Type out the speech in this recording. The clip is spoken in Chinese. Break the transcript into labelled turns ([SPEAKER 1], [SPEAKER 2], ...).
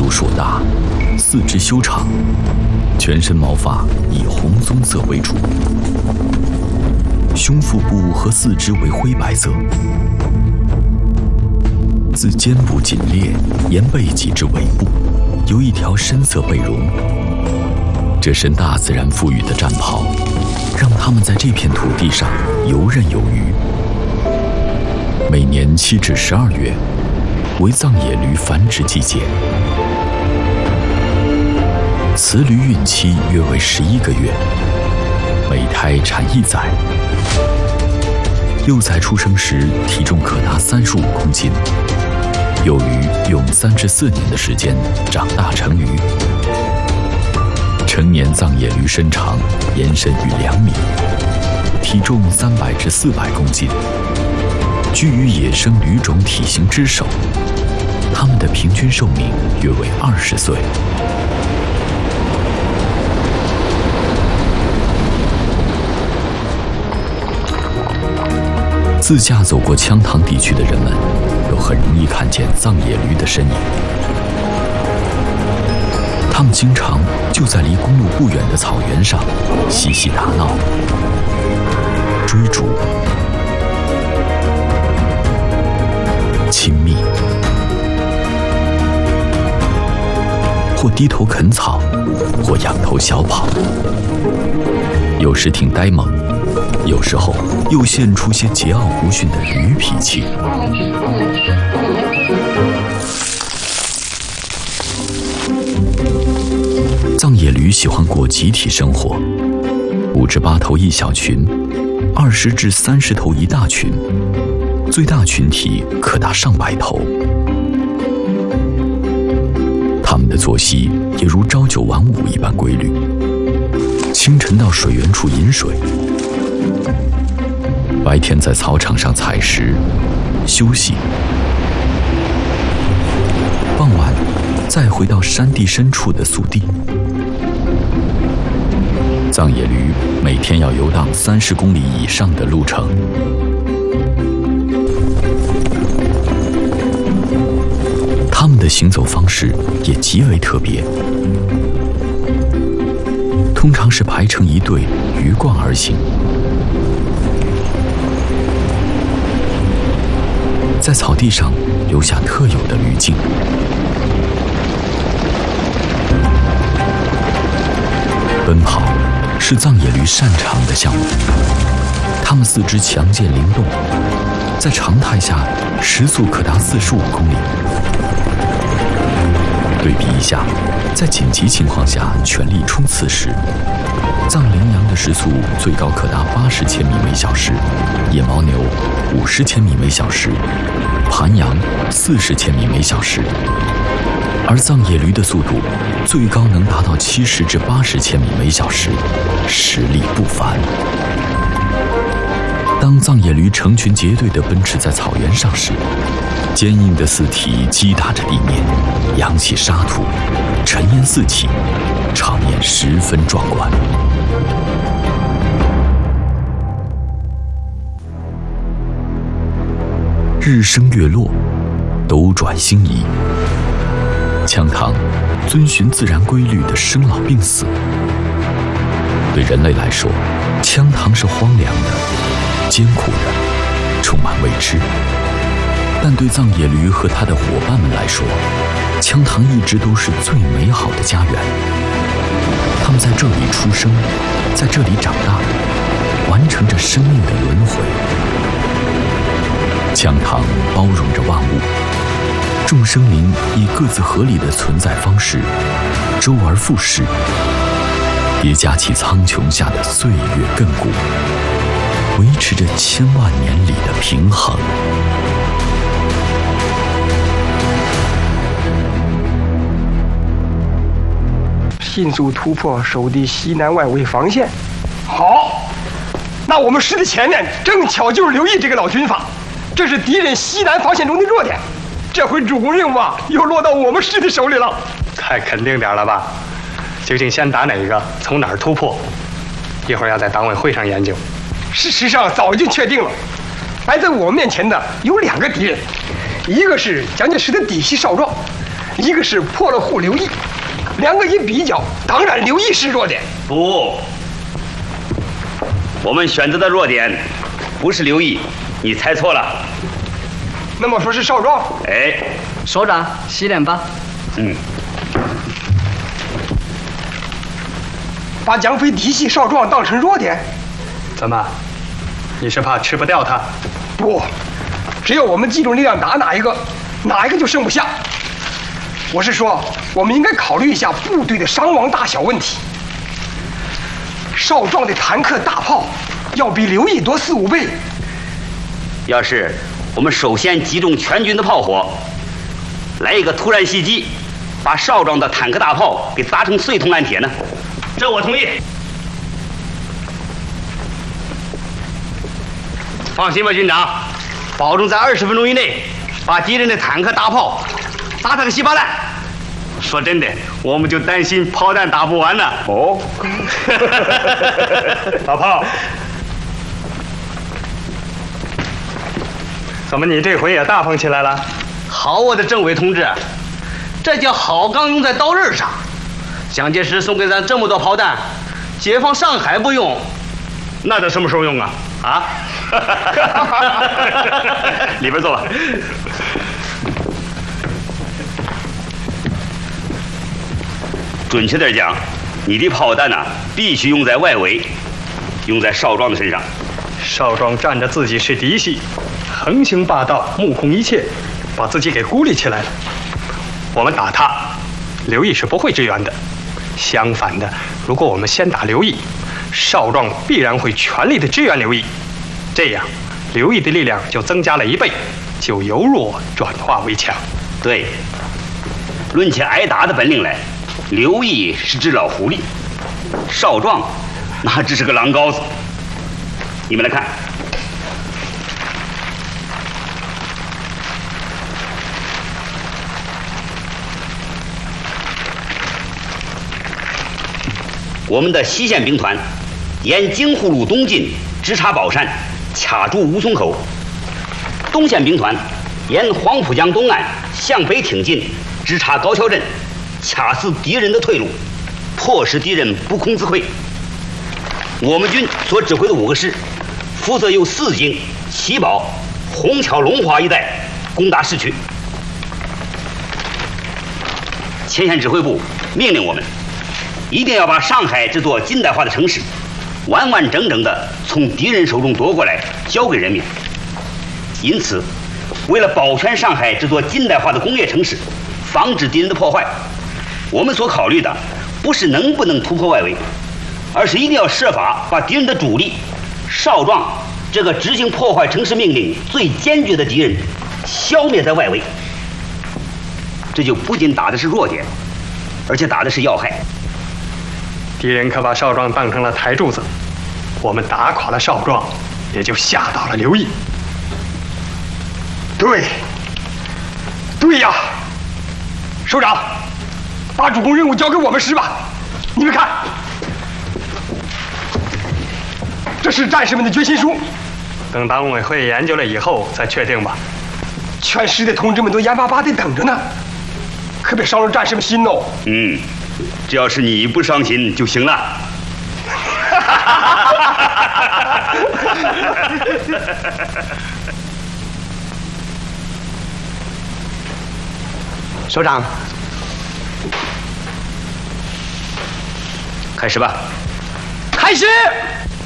[SPEAKER 1] 度硕大，四肢修长，全身毛发以红棕色为主，胸腹部和四肢为灰白色。自肩部颈裂沿背脊至尾部，有一条深色背绒。这身大自然赋予的战袍，让他们在这片土地上游刃有余。每年7至12月为藏野驴繁殖季节，雌驴孕期约为11个月，每胎产1崽。幼崽出生时体重可达35公斤，幼驴用3至4年的时间长大成驴。成年藏野驴身长延伸逾2米，体重300至400公斤，居于野生驴种体型之首。它们的平均寿命约为20岁。自驾走过羌塘地区的人们，都很容易看见藏野驴的身影。他们经常就在离公路不远的草原上嬉戏打闹、追逐、亲密，或低头啃草，或仰头小跑。有时挺呆萌，有时候又现出些桀骜不驯的驴脾气。藏野驴喜欢过集体生活，5至8头一小群，20至30头一大群，最大群体可达上百头。它们的作息也如朝九晚五一般规律，清晨到水源处饮水，白天在草场上采食、休息，傍晚再回到山地深处的宿地。藏野驴每天要游荡30公里以上的路程。它们的行走方式也极为特别，通常是排成一队鱼贯而行，在草地上留下特有的驴径。奔跑是藏野驴擅长的项目，它们四肢强健灵动，在常态下时速可达45公里。对比一下，在紧急情况下全力冲刺时，藏羚羊的时速最高可达80千米每小时，野牦牛50千米每小时，盘羊40千米每小时，而藏野驴的速度最高能达到70至80千米每小时，实力不凡。当藏野驴成群结队地奔驰在草原上时，坚硬的四蹄击打着地面，扬起沙土，尘烟四起，场面十分壮观。日升月落，斗转星移，羌塘遵循自然规律的生老病死。对人类来说，羌塘是荒凉的、艰苦的，充满未知。但对藏野驴和他的伙伴们来说，羌塘一直都是最美好的家园。他们在这里出生，在这里长大，完成着生命的轮回。羌塘包容着万物，众生灵以各自合理的存在方式，周而复始，叠加起苍穹下的岁月亘古，维持着千万年里的平衡。
[SPEAKER 2] 迅速突破守敌西南外围防线。好，那我们师的前面正巧就是刘毅这个老军阀，这是敌人西南防线中的弱点。这回主攻任务啊，又落到我们师的手里了。
[SPEAKER 3] 太肯定点了吧？究竟先打哪个？从哪儿突破？一会儿要在党委会上研究。
[SPEAKER 2] 事实上早已经确定了，摆在我们面前的有2个敌人，一个是蒋介石的嫡系少壮， 一个是破了户刘毅，两个一比较，当然刘毅是弱点。
[SPEAKER 4] 不，我们选择的弱点不是刘毅，你猜错了。
[SPEAKER 2] 那么说是少壮？
[SPEAKER 4] 哎，
[SPEAKER 5] 首长洗脸吧。
[SPEAKER 2] 把蒋匪嫡系少壮当成弱点？
[SPEAKER 3] 怎么？你是怕吃不掉他？
[SPEAKER 2] 不，只有我们集中力量打哪一个就剩不下。我是说，我们应该考虑一下部队的伤亡大小问题。少壮的坦克大炮要比刘毅多4、5倍。
[SPEAKER 4] 要是我们首先集中全军的炮火，来一个突然袭击，把少壮的坦克大炮给砸成碎铜烂铁呢？这我同意。放心吧，军长，保证在20分钟以内把敌人的坦克大炮打他个稀巴烂。说真的，我们就担心炮弹打不完呢。哦，
[SPEAKER 3] 老炮，怎么你这回也大方起来了？
[SPEAKER 4] 好，我的政委同志，这叫好钢用在刀刃上。蒋介石送给咱这么多炮弹，解放上海不用，那得什么时候用啊？啊？里边坐吧。准确点讲，你的炮弹呢，必须用在外围，用在少壮的身上。
[SPEAKER 3] 少壮仗着自己是嫡系，横行霸道，目空一切，把自己给孤立起来了。我们打他，刘毅是不会支援的。相反的，如果我们先打刘毅，少壮必然会全力的支援刘毅，这样刘毅的力量就增加了1倍，就由弱转化为强。
[SPEAKER 4] 对，论起挨打的本领来，刘毅是只老狐狸，少壮那只是个狼羔子。你们来看，我们的西线兵团沿京沪路东进，直插宝山，卡住吴淞口；东线兵团沿黄浦江东岸向北挺进，直插高桥镇，卡死敌人的退路，迫使敌人不攻自溃。我们军所指挥的5个师，负责由4京、齐宝、虹桥、龙华一带攻打市区。前线指挥部命令我们，一定要把上海这座近代化的城市，完完整整的从敌人手中夺过来，交给人民。因此，为了保全上海这座近代化的工业城市，防止敌人的破坏，我们所考虑的不是能不能突破外围，而是一定要设法把敌人的主力少壮这个执行破坏城市命令最坚决的敌人消灭在外围。这就不仅打的是弱点，而且打的是要害。
[SPEAKER 3] 敌人可把少壮当成了台柱子，我们打垮了少壮，也就吓倒了刘毅。
[SPEAKER 2] 对呀，首长，把主攻任务交给我们师吧。你们看，这是战士们的决心书。
[SPEAKER 3] 等党委会研究了以后再确定吧。
[SPEAKER 2] 全师的同志们都眼巴巴地等着呢，可别伤了战士们心哦。
[SPEAKER 4] 只要是你不伤心就行了。
[SPEAKER 5] 首长，
[SPEAKER 4] 开始吧。
[SPEAKER 2] 开始。